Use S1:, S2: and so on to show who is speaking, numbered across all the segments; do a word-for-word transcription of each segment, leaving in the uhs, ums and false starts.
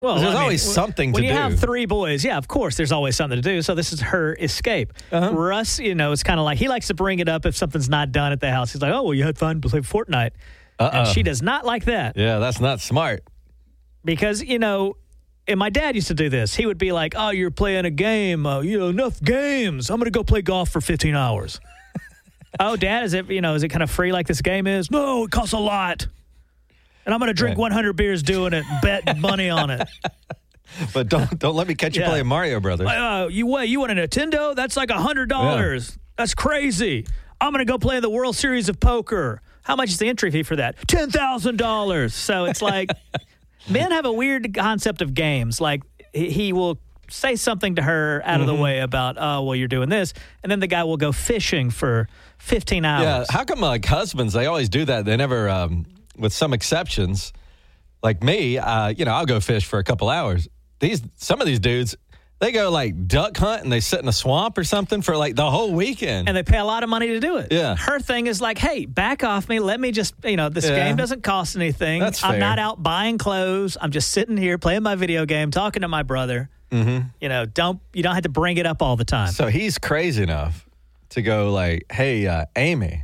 S1: Well,
S2: there's
S1: I mean,
S2: always something to
S1: when
S2: do.
S1: you have three boys, yeah, of course, there's always something to do. So this is her escape.
S2: Uh-huh.
S1: Russ, you know, it's kind of like he likes to bring it up if something's not done at the house. He's like, oh, well, you had fun playing Fortnite.
S2: Uh-oh.
S1: And she does not like that.
S2: Yeah, that's not smart.
S1: Because, you know, and my dad used to do this. He would be like, oh, you're playing a game. Uh, you know, enough games. I'm going to go play golf for fifteen hours. Oh, Dad, is it, you know, is it kind of free like this game is? No, it costs a lot. And I'm going to drink
S2: Right.
S1: one hundred beers doing it, bet money on it.
S2: But don't don't let me catch you
S1: Yeah.
S2: playing Mario Brothers.
S1: Uh, you what? You want a Nintendo? That's like one hundred dollars. Yeah. That's crazy. I'm going to go play the World Series of Poker. How much is the entry fee for that? ten thousand dollars. So it's like men have a weird concept of games. Like he, he will say something to her out mm-hmm. of the way about, oh, well, you're doing this. And then the guy will go fishing for fifteen hours.
S2: Yeah. How come like husbands, they always do that? They never, um, with some exceptions, like me, uh, you know, I'll go fish for a couple hours. These Some of these dudes, they go like duck hunt and they sit in a swamp or something for like the whole weekend.
S1: And they pay a lot of money to do it.
S2: Yeah.
S1: Her thing is like, hey, back off me. Let me just, you know, this
S2: Yeah.
S1: game doesn't cost anything.
S2: That's
S1: I'm
S2: fair.
S1: not out buying clothes. I'm just sitting here playing my video game, talking to my brother.
S2: Mm-hmm.
S1: You know, don't you don't have to bring it up all the time.
S2: So he's crazy enough to go like, hey, uh, Amy,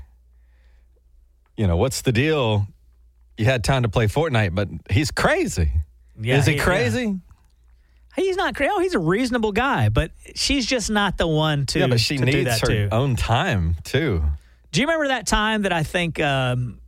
S2: you know, what's the deal? You had time to play Fortnite, but he's crazy.
S1: Yeah,
S2: Is he,
S1: he-
S2: crazy?
S1: yeah. He's not crazy. Oh, he's a reasonable guy, but she's just not the one to,
S2: Yeah, but she
S1: to do
S2: needs
S1: that
S2: her
S1: too.
S2: own time, too.
S1: Do you remember that time that I think um,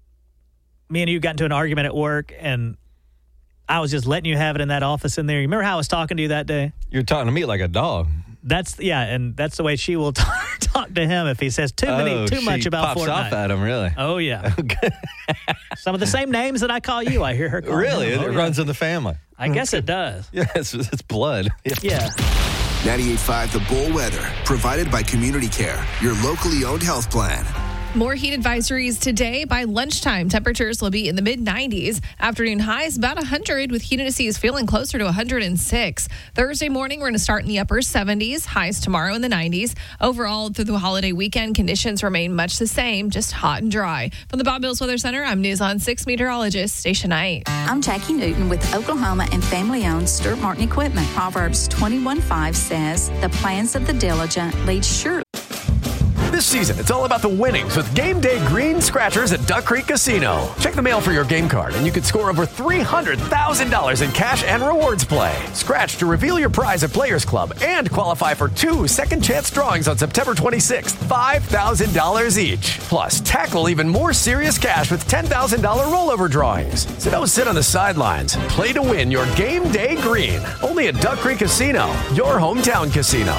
S1: me and you got into an argument at work and I was just letting you have it in that office in there? You remember how I was talking to you that day?
S2: You're talking to me like a dog.
S1: That's yeah, and that's the way she will talk, talk to him if he says too many,
S2: Oh,
S1: too much
S2: she
S1: about
S2: pops
S1: Fortnite.
S2: off at him, really.
S1: Oh yeah, some of the same names that I call you, I hear her. Call
S2: Really?
S1: him.
S2: It
S1: Oh, yeah.
S2: runs in the family.
S1: I guess it does.
S2: Yeah, it's, it's blood. Yeah.
S1: Yeah.
S3: ninety-eight point five The Bull Weather, provided by Community Care, your locally owned health plan.
S4: More heat advisories today. By lunchtime, temperatures will be in the mid nineties. Afternoon highs about one hundred, with humidity feeling closer to one hundred six. Thursday morning, we're going to start in the upper seventies. Highs tomorrow in the nineties. Overall, through the holiday weekend, conditions remain much the same, just hot and dry. From the Bob Mills Weather Center, I'm News on six meteorologist Stacia Knight.
S5: I'm Jackie Newton with Oklahoma and family-owned Sturt Martin Equipment. Proverbs twenty-one five says, the plans of the diligent lead surely.
S6: This season, it's all about the winnings with Game Day Green Scratchers at Duck Creek Casino. Check the mail for your game card, and you could score over three hundred thousand dollars in cash and rewards play. Scratch to reveal your prize at Players Club and qualify for two second chance drawings on September twenty-sixth, five thousand dollars each. Plus, tackle even more serious cash with ten thousand dollars rollover drawings. So don't sit on the sidelines. Play to win your Game Day Green. Only at Duck Creek Casino, your hometown casino.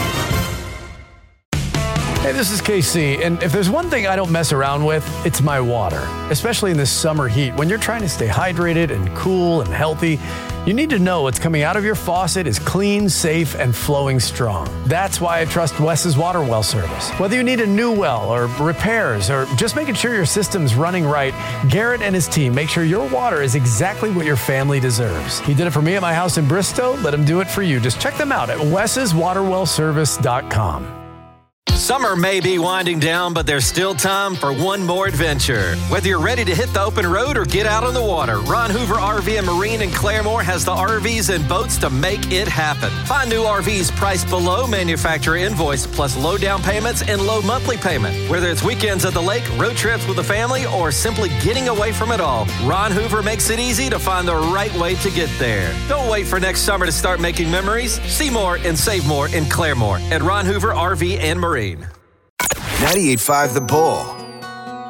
S7: Hey, this is K C, and if there's one thing I don't mess around with, it's my water. Especially in this summer heat, when you're trying to stay hydrated and cool and healthy, you need to know what's coming out of your faucet is clean, safe, and flowing strong. That's why I trust Wes's Water Well service. Whether you need a new well or repairs or just making sure your system's running right, Garrett and his team make sure your water is exactly what your family deserves. He did it for me at my house in Bristow. Let him do it for you. Just check them out at wes's water well service dot com.
S2: Summer may be winding down, but there's still time for one more adventure. Whether you're ready to hit the open road or get out on the water, Ron Hoover R V and Marine in Claremore has the R Vs and boats to make it happen. Find new R Vs priced below manufacturer invoice, plus low down payments and low monthly payment. Whether it's weekends at the lake, road trips with the family, or simply getting away from it all, Ron Hoover makes it easy to find the right way to get there. Don't wait for next summer to start making memories. See more and save more in Claremore at Ron Hoover R V and Marine.
S3: ninety-eight point five The Bull.